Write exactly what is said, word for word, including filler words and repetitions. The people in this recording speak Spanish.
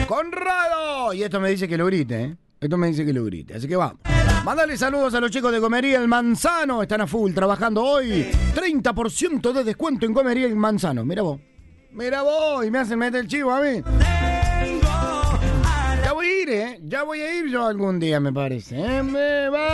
Conrado. Y esto me dice que lo grite, ¿eh? Esto me dice que lo grite. Así que vamos. Mándale saludos a los chicos de Comería El Manzano. Están a full trabajando hoy. treinta por ciento de descuento en Comería El Manzano. Mira vos. Mira vos. Y me hacen meter el chivo a mí. Ya voy a ir, ¿eh? Ya voy a ir yo algún día, me parece. ¿eh? Me va.